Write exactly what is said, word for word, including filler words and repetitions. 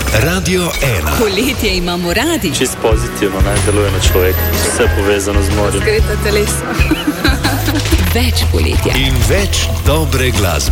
Radio ena. Poletje imamo radi. Čist pozitivno, naj deluje na človeka. Vse povezano z morjem. Zgreta telesa. Več poletja. In več dobre glasbe.